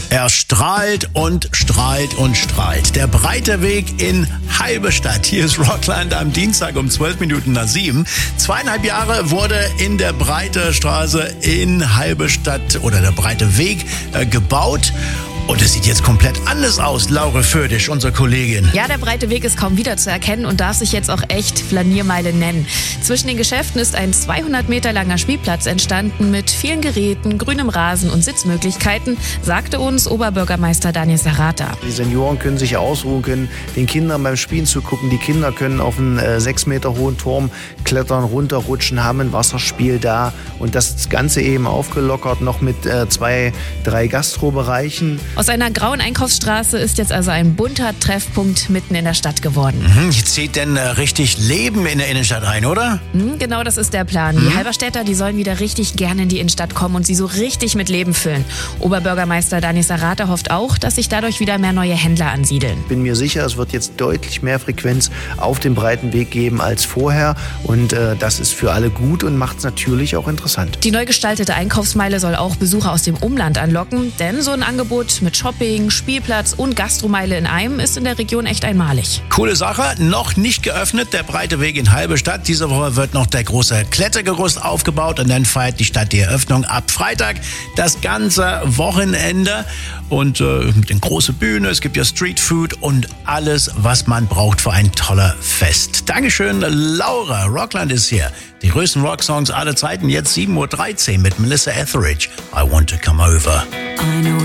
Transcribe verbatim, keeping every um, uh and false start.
Er strahlt und strahlt und strahlt. Der breite Weg in Halberstadt. Hier ist Rockland am Dienstag um zwölf Minuten nach sieben. Zweieinhalb Jahre wurde in der Breite Straße in Halberstadt oder der breite Weg äh, gebaut. Und es sieht jetzt komplett anders aus, Laura Föhrdisch, unsere Kollegin. Ja, der breite Weg ist kaum wiederzuerkennen und darf sich jetzt auch echt Flaniermeile nennen. Zwischen den Geschäften ist ein zweihundert Meter langer Spielplatz entstanden mit vielen Geräten, grünem Rasen und Sitzmöglichkeiten, sagte uns Oberbürgermeister Daniel Sarata. Die Senioren können sich ausruhen, können den Kindern beim Spielen zugucken. Die Kinder können auf einen äh, sechs Meter hohen Turm klettern, runterrutschen, haben ein Wasserspiel da. Und das Ganze eben aufgelockert noch mit äh, zwei, drei Gastrobereichen. Aus einer grauen Einkaufsstraße ist jetzt also ein bunter Treffpunkt mitten in der Stadt geworden. Mhm, jetzt zieht denn äh, richtig Leben in der Innenstadt ein, oder? Mhm, genau, das ist der Plan. Mhm. Die Halberstädter, die sollen wieder richtig gerne in die Innenstadt kommen und sie so richtig mit Leben füllen. Oberbürgermeister Daniel Sarata hofft auch, dass sich dadurch wieder mehr neue Händler ansiedeln. Ich bin mir sicher, es wird jetzt deutlich mehr Frequenz auf dem breiten Weg geben als vorher. Und äh, das ist für alle gut und macht es natürlich auch interessant. Die neu gestaltete Einkaufsmeile soll auch Besucher aus dem Umland anlocken, denn so ein Angebot mit Shopping, Spielplatz und Gastromeile in einem ist in der Region echt einmalig. Coole Sache, noch nicht geöffnet, der breite Weg in Halberstadt. Diese Woche wird noch der große Klettergerüst aufgebaut und dann feiert die Stadt die Eröffnung ab Freitag, das ganze Wochenende. Und äh, mit den großen Bühne, es gibt ja Streetfood und alles, was man braucht für ein toller Fest. Dankeschön, Laura. Rockland ist hier. Die größten Rocksongs aller Zeiten, jetzt sieben Uhr dreizehn mit Melissa Etheridge. I Want to Come Over. I know